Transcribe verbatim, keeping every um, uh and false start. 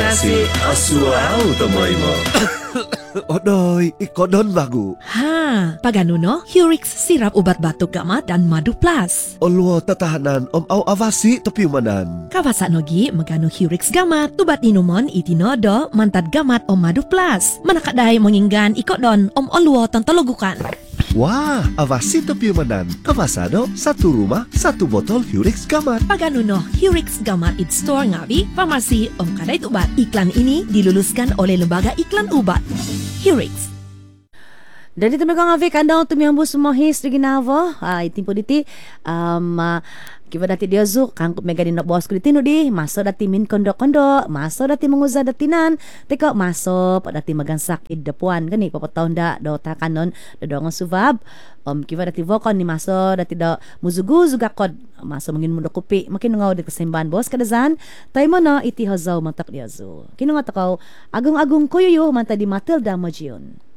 Nasi asuau tomoimo. Odoy, ikodon bagu. Ha, pagano no? Hurix sirap ubat batuk gamat dan madu plus. Olwo tatahanan om au avasi topiumanan. Kawasa nogi magano Hurix gamat. Ubat inumon itinodo mantad gamat om madu plus. Manakadai menginggan ikodon om olwo tontologukan. Wah, avasi topiumanan. Kawasano, satu rumah, satu botol Hurix gamat. Pagano no, Hurix gamat it store ngabi, farmasi om kadait ubat. Iklan ini diluluskan oleh Lembaga Iklan Ubat. Hurix. Dan dito mga nga kandang tumiyambo sumahis di ginavo. Ah, itimpo diti um uh, kiba dati dia zu kangkup mega di nak bos ko diti no di maso dati min kondo-kondo, maso dati menguzah datinan, teko maso pa dati magansak idepuan kani papataw da do ta kanon do dongon suvab. Um kiba dati vokon ni maso dati do muzugu zugakod maso mangin mundo kopi makin ngaw dit kasimban bos kadazan tay mo no iti hazaw mantak dia zu. Kino nga takaw agung-agung koyoyo manta di Matilda Majion.